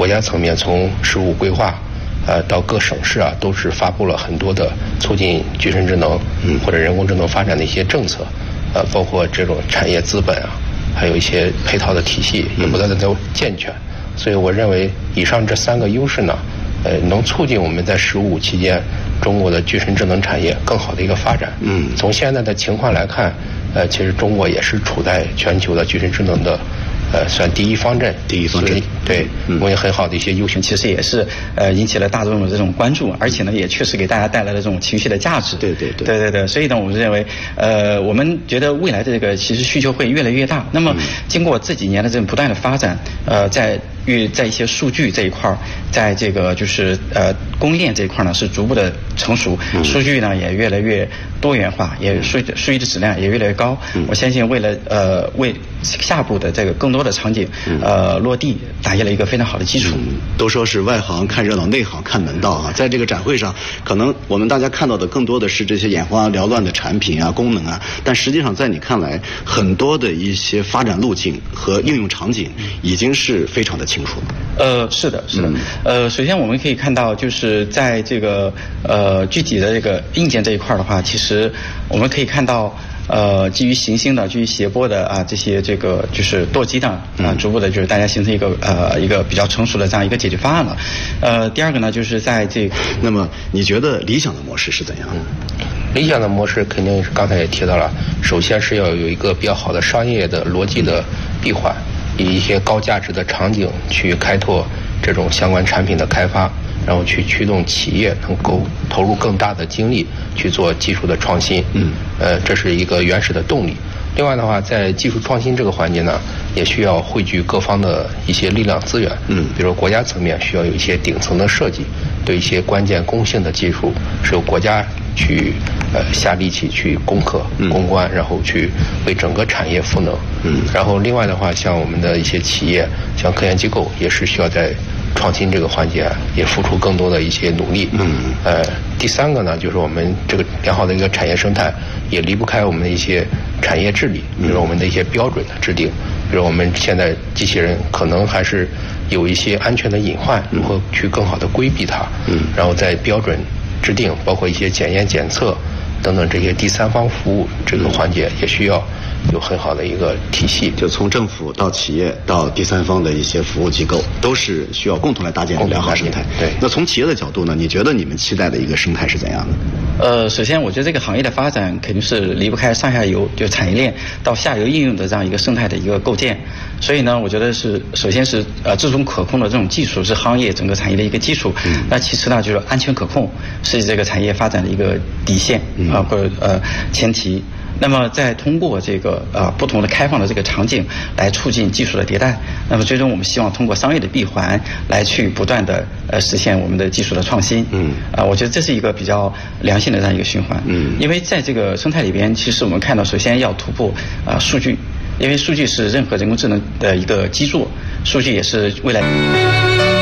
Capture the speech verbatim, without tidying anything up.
国家层面从“十五”规划，呃，到各省市啊，都是发布了很多的促进具身智能或者人工智能发展的一些政策，呃，包括这种产业资本啊，还有一些配套的体系也不断的在健全。所以我认为以上这三个优势呢，呃，能促进我们在“十五”期间中国的具身智能产业更好的一个发展。嗯，从现在的情况来看，呃，其实中国也是处在全球的具身智能的。呃，算第一方阵， 第一方阵， 对，我也很好的一些优秀， 其实也是呃引起了大众的这种关注，而且呢，也确实给大家带来了这种情绪的价值。 对对对， 对对对，所以呢，我们认为，呃，我们觉得未来的这个其实需求会越来越大。那么，经过这几年的这种不断的发展，呃，在与在一些数据这一块儿，在这个就是呃供应链这一块呢是逐步的成熟，数据呢也越来越多元化，也数数据的质量也越来越高。我相信为了呃为下步的这个更多的场景呃落地打下了一个非常好的基础。 嗯、都说是外行看热闹，内行看门道啊。在这个展会上，可能我们大家看到的更多的是这些眼花缭乱的产品啊、功能啊，但实际上在你看来，很多的一些发展路径和应用场景已经是非常的清楚。 呃，是的，是的。嗯、呃，首先我们可以看到，就是在这个呃具体的这个硬件这一块的话，其实我们可以看到。呃，基于行星的、基于谐波的啊，这些这个就是舵机的啊，逐步的就是大家形成一个呃一个比较成熟的这样一个解决方案了。呃，第二个呢，就是在这个， 那么你觉得理想的模式是怎样的？ 嗯、理想的模式肯定是刚才也提到了，首先是要有一个比较好的商业的逻辑的闭环，以一些高价值的场景去开拓这种相关产品的开发。然后去驱动企业能够投入更大的精力去做技术的创新，嗯，呃，这是一个原始的动力。另外的话，在技术创新这个环节呢，也需要汇聚各方的一些力量资源，嗯，比如国家层面需要有一些顶层的设计，对一些关键公性的技术是由国家去呃下力气去攻克、攻关，然后去为整个产业赋能，嗯，然后另外的话，像我们的一些企业，像科研机构也是需要在创新这个环节也付出更多的一些努力。嗯，呃，第三个呢，就是我们这个良好的一个产业生态，也离不开我们的一些产业治理，比如我们的一些标准的制定，比如我们现在机器人可能还是有一些安全的隐患，如何去更好的规避它。嗯，然后在标准制定，包括一些检验检测等等这些第三方服务这个环节，也需要有很好的一个体系， 就从政府到企业到第三方的一些服务机构，都是需要共同来搭建良好生态。 对， 那从企业的角度呢，你觉得你们期待的一个生态是怎样的？ 呃，首先我觉得这个行业的发展肯定是离不开上下游，就产业链到下游应用的这样一个生态的一个构建。所以呢，我觉得是首先是呃这种可控的这种技术是行业整个产业的一个基础。嗯、那其次呢，就是安全可控是这个产业发展的一个底线啊、嗯呃、或者呃前提。那么再通过这个呃不同的开放的这个场景来促进技术的迭代，那么最终我们希望通过商业的闭环来去不断的呃实现我们的技术的创新。嗯，啊、呃，我觉得这是一个比较良性的这样一个循环。嗯，因为在这个生态里边，其实我们看到首先要突破啊、呃、数据，因为数据是任何人工智能的一个基座，数据也是未来。